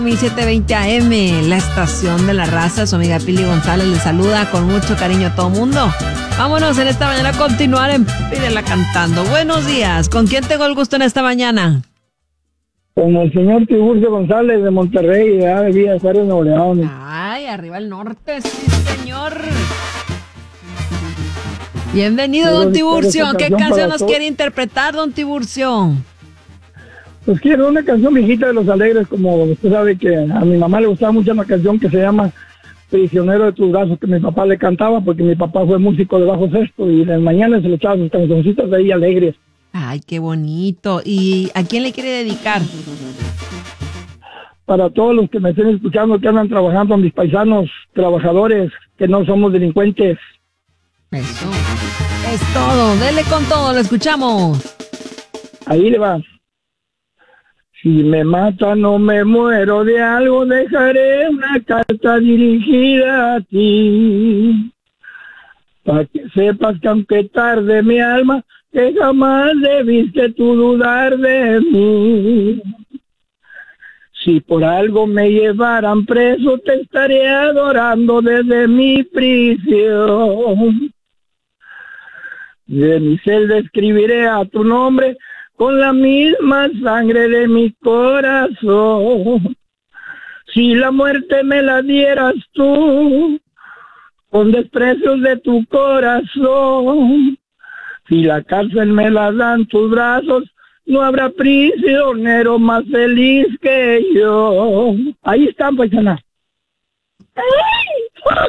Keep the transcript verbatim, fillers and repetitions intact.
mil setecientos veinte A M, la estación de la raza. Su amiga Pili González le saluda con mucho cariño a todo mundo. Vámonos en esta mañana a continuar en Pídela Cantando. Buenos días, ¿con quién tengo el gusto en esta mañana? Con el señor Tiburcio González de Monterrey, de Villa Juárez, Nuevo León. Ay, arriba el norte, sí señor. Bienvenido, Quiero don Tiburcio. ¿Qué canción canción para nos todo- quiere interpretar, don Tiburcio? Pues quiero una canción viejita de Los Alegres, como usted sabe que a mi mamá le gustaba mucho una canción que se llama Prisionero de tus brazos, que mi papá le cantaba, porque mi papá fue músico de bajo sexto y en las mañanas se le echaban sus cancioncitas de ahí alegres. Ay, qué bonito. ¿Y a quién le quiere dedicar? Para todos los que me estén escuchando, que andan trabajando, a mis paisanos trabajadores, que no somos delincuentes. Eso. Es todo. Dele con todo. Lo escuchamos. Ahí le va. Si me matan o me muero de algo, dejaré una carta dirigida a ti, para que sepas que aunque tarde mi alma, que jamás debiste tú dudar de mí. Si por algo me llevaran preso, te estaré adorando desde mi prisión. De mi celda escribiré a tu nombre con la misma sangre de mi corazón. Si la muerte me la dieras tú, con desprecios de tu corazón, si la cárcel me la dan tus brazos, no habrá prisionero más feliz que yo. Ahí están, paisana. ¡Ay!